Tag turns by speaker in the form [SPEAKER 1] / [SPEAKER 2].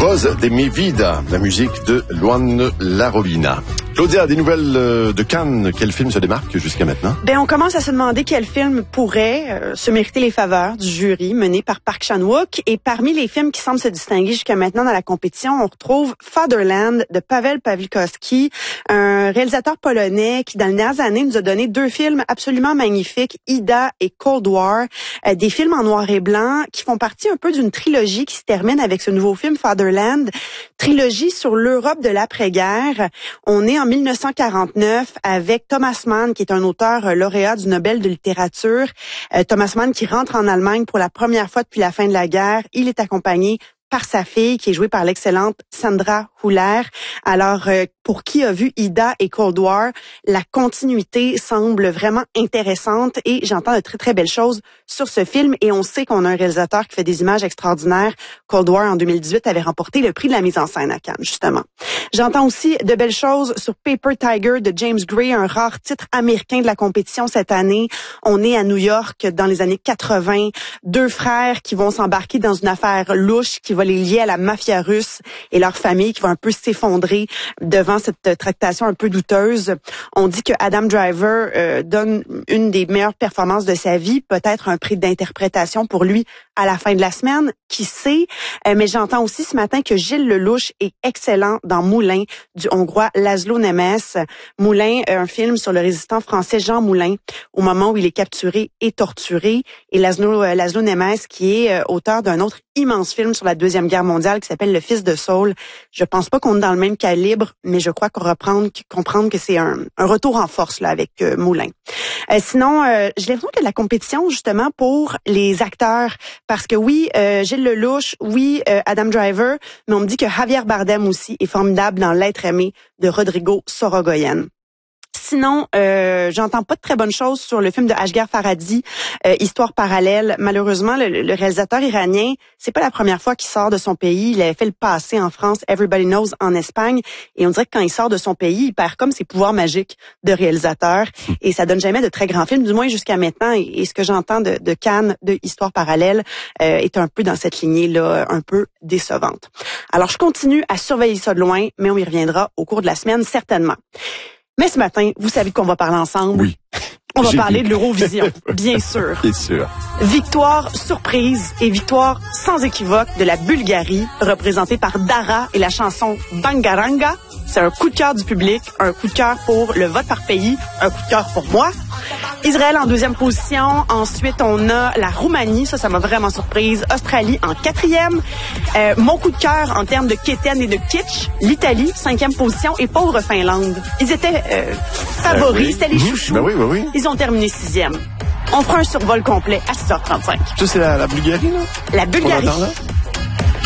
[SPEAKER 1] Voz de mi vida, la musique de Luan Larolina. Claudia, des nouvelles de Cannes. Quel film se démarque jusqu'à maintenant?
[SPEAKER 2] On commence à se demander quel film pourrait se mériter les faveurs du jury mené par Park Chan-wook. Et parmi les films qui semblent se distinguer jusqu'à maintenant dans la compétition, on retrouve Fatherland de Paweł Pawlikowski, un réalisateur polonais qui, dans les dernières années, nous a donné 2 films absolument magnifiques, Ida et Cold War, des films en noir et blanc qui font partie un peu d'une trilogie qui se termine avec ce nouveau film Fatherland, trilogie sur l'Europe de l'après-guerre. On est en 1949 avec Thomas Mann, qui est un auteur lauréat du Nobel de littérature. Thomas Mann qui rentre en Allemagne pour la première fois depuis la fin de la guerre. Il est accompagné par sa fille, qui est jouée par l'excellente Sandra Hüller. Alors, pour qui a vu Ida et Cold War, la continuité semble vraiment intéressante et j'entends de très, très belles choses sur ce film. Et on sait qu'on a un réalisateur qui fait des images extraordinaires. Cold War, en 2018, avait remporté le prix de la mise en scène à Cannes, justement. J'entends aussi de belles choses sur Paper Tiger de James Gray, un rare titre américain de la compétition cette année. On est à New York dans les années 80. 2 frères qui vont s'embarquer dans une affaire louche qui va les lier à la mafia russe et leur famille qui va un peu s'effondrer devant cette tractation un peu douteuse. On dit que Adam Driver donne une des meilleures performances de sa vie, peut-être un prix d'interprétation pour lui à la fin de la semaine, qui sait. Mais j'entends aussi ce matin que Gilles Lelouch est excellent dans Moulin du Hongrois Laszlo Nemes. Moulin, un film sur le résistant français Jean Moulin au moment où il est capturé et torturé. Et Laszlo Nemes qui est auteur d'un autre immense film sur la Deuxième Guerre mondiale qui s'appelle Le Fils de Saul. Je pense pas qu'on est dans le même calibre, mais je crois comprendre que c'est un retour en force là avec Moulin. Sinon, j'ai l'impression que la compétition justement pour les acteurs, parce que oui, Gilles Lelouch, oui, Adam Driver, mais on me dit que Javier Bardem aussi est formidable dans L'être aimé de Rodrigo Sorogoyen. Sinon, j'entends pas de très bonnes choses sur le film de Asghar Farhadi, Histoire parallèle. Malheureusement, le réalisateur iranien, c'est pas la première fois qu'il sort de son pays. Il avait fait le passé en France, Everybody Knows en Espagne. Et on dirait que quand il sort de son pays, il perd comme ses pouvoirs magiques de réalisateur. Et ça donne jamais de très grands films, du moins jusqu'à maintenant. Et ce que j'entends de Cannes, de Histoire parallèle, est un peu dans cette lignée-là, un peu décevante. Alors, je continue à surveiller ça de loin, mais on y reviendra au cours de la semaine, certainement. Mais ce matin, vous savez qu'on va parler ensemble.
[SPEAKER 1] Oui.
[SPEAKER 2] On va parler de l'Eurovision, bien sûr.
[SPEAKER 1] Bien sûr.
[SPEAKER 2] Victoire surprise et victoire sans équivoque de la Bulgarie, représentée par Dara et la chanson Bangaranga. C'est un coup de cœur du public, un coup de cœur pour le vote par pays, un coup de cœur pour moi. Israël en 2e position. Ensuite, on a la Roumanie. Ça m'a vraiment surprise. Australie en 4e. Mon coup de cœur en termes de keten et de kitsch, l'Italie, 5e position. Et pauvre Finlande. Ils étaient favoris.
[SPEAKER 1] Oui.
[SPEAKER 2] C'était les chouchous.
[SPEAKER 1] Oui.
[SPEAKER 2] Ils ont terminé 6e. On fera un survol complet à 6h35.
[SPEAKER 1] Ça, c'est la Bulgarie, là?
[SPEAKER 2] La Bulgarie.